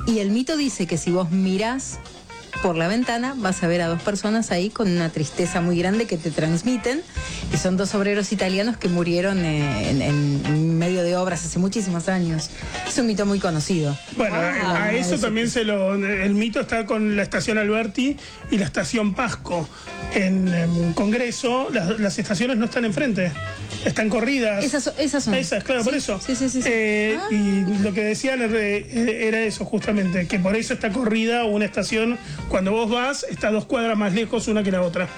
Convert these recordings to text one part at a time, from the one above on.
Y el mito dice que si vos mirás por la ventana vas a ver a dos personas ahí con una tristeza muy grande que te transmiten, y son dos obreros italianos que murieron en medio de obras hace muchísimos años. Es un mito muy conocido. Bueno, a eso también el mito está con la estación Alberti y la estación Pasco. En Congreso las estaciones no están enfrente, están corridas. Esas son. Esas, claro, sí, por eso. Sí. Y lo que decían era eso, justamente, que por eso está corrida una estación. Cuando vos vas, está 2 cuadras más lejos una que la otra.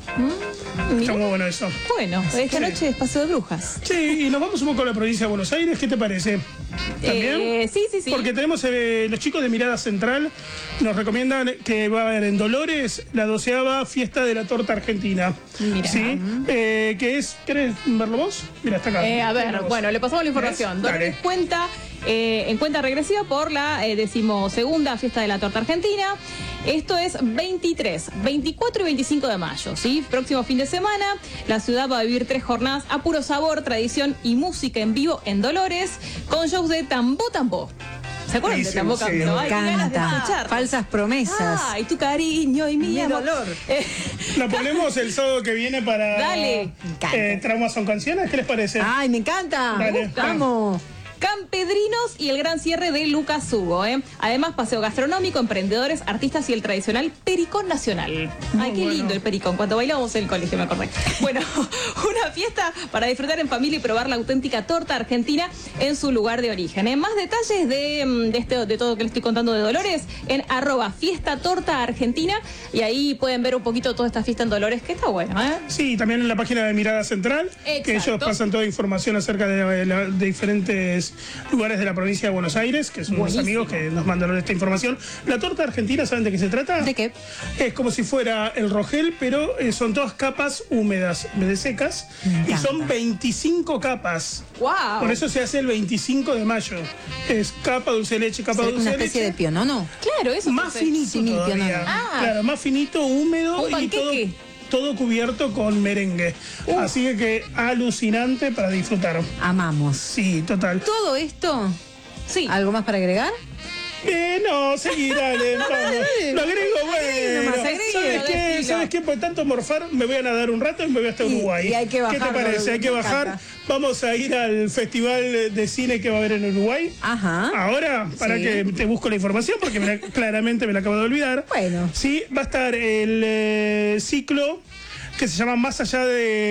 Está muy bueno eso. Bueno, esta noche es Paseo de Brujas. Sí, y nos vamos un poco a la provincia de Buenos Aires. ¿Qué te parece? ¿También? Sí. Porque tenemos los chicos de Mirada Central nos recomiendan que va a haber en Dolores la 12ª fiesta de la torta argentina. Mira. ¿Sí? ¿Querés verlo vos? Mira, está acá. A ver, bueno, le pasamos la información. Dolores cuenta en cuenta regresiva por la 12ª fiesta de la torta argentina. Esto es 23, 24 y 25 de mayo, ¿sí? Próximo fin de semana, la ciudad va a vivir 3 jornadas a puro sabor, tradición y música en vivo en Dolores, con shows de Tambo Tambo. ¿Se acuerdan de Tambo Tambo? Me encanta. Falsas promesas. Ay, tu cariño y mi amor. dolor. Lo ponemos el sábado que viene para... Dale. Traumas son canciones, ¿qué les parece? Ay, me encanta. Dale. Vamos. Campedrinos y el gran cierre de Lucas Hugo, Además, paseo gastronómico, emprendedores, artistas y el tradicional Pericón Nacional. Ay, qué lindo el Pericón, cuando bailábamos en el colegio, me acordé. Bueno, una fiesta para disfrutar en familia y probar la auténtica torta argentina en su lugar de origen. Más detalles de todo lo que les estoy contando de Dolores en @fiestatortaargentina, y ahí pueden ver un poquito toda esta fiesta en Dolores, que está bueno, Sí, también en la página de Mirada Central, que ellos pasan toda información acerca de diferentes lugares de la provincia de Buenos Aires, que son unos amigos que nos mandaron esta información. La torta argentina, ¿saben de qué se trata? ¿De qué? Es como si fuera el rogel, pero son todas capas húmedas, en vez de secas, y son 25 capas. ¡Wow! Por eso se hace el 25 de mayo. Es capa dulce de leche, capa dulce de leche. Una especie de pionono. Claro, eso más finito todavía. Claro, más finito, húmedo y todo cubierto con merengue. Así que alucinante para disfrutar. Amamos. Sí, total. Todo esto. Sí. ¿Algo más para agregar? No, seguí, dale. Lo agrego, bueno. ¿Sabes qué? Por tanto morfar, me voy a nadar un rato y me voy hasta Uruguay. Y hay que bajar. ¿Qué te parece? Hay que bajar. Vamos a ir al festival de cine que va a haber en Uruguay. Ajá. Ahora, para que te busco la información, porque claramente me la acabo de olvidar. Bueno. Sí, va a estar el ciclo que se llama Más allá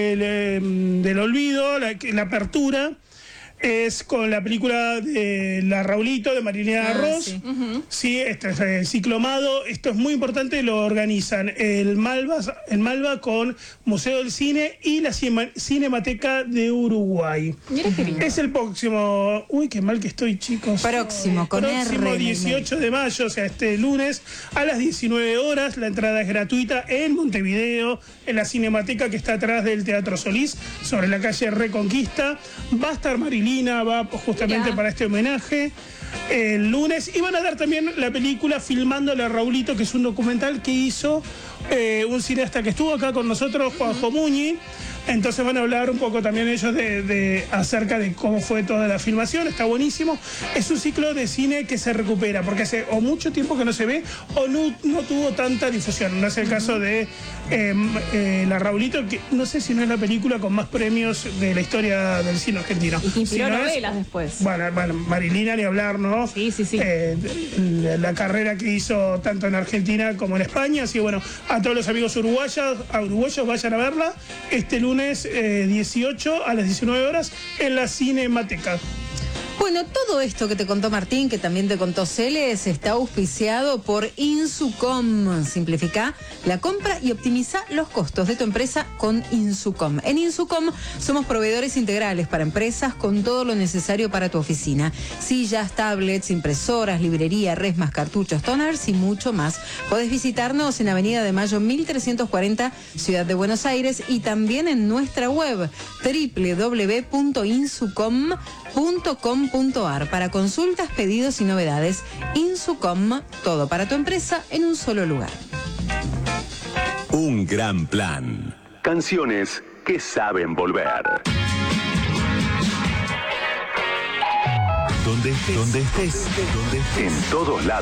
del olvido, la apertura. Es con la película de La Raulito, de Marilena Arroz. Sí, este es el Ciclomado. Esto es muy importante, lo organizan el Malva con Museo del Cine y la Cinemateca de Uruguay. Mira qué lindo. Es el próximo... Uy, qué mal que estoy, chicos. Próximo 18 de mayo, o sea, este lunes, a las 19 horas. La entrada es gratuita en Montevideo, en la Cinemateca que está atrás del Teatro Solís, sobre la calle Reconquista. Va a estar Marilina, va justamente para este homenaje el lunes, y van a dar también la película Filmándole a Raulito, que es un documental que hizo un cineasta que estuvo acá con nosotros, Juanjo Muñi. Entonces van a hablar un poco también ellos acerca de cómo fue toda la filmación. Está buenísimo. Es un ciclo de cine que se recupera, porque hace o mucho tiempo que no se ve o no tuvo tanta difusión. No es el caso de La Raulito, que no sé si no es la película con más premios de la historia del cine argentino. Y que inspiró novelas después. Bueno, Marilina ni hablar, ¿no? Sí. La carrera que hizo tanto en Argentina como en España. Así que bueno, a todos los amigos uruguayos vayan a verla este lunes 18 a las 19 horas en la Cinemateca. Bueno, todo esto que te contó Martín, que también te contó Celes, está auspiciado por Insucom. Simplifica la compra y optimiza los costos de tu empresa con Insucom. En Insucom somos proveedores integrales para empresas con todo lo necesario para tu oficina. Sillas, tablets, impresoras, librería, resmas, cartuchos, toners y mucho más. Podés visitarnos en Avenida de Mayo 1340, Ciudad de Buenos Aires, y también en nuestra web www.insucom.com.ar para consultas, pedidos y novedades. Insucom, todo para tu empresa en un solo lugar. Un gran plan. Canciones que saben volver. Donde estés. En todos lados.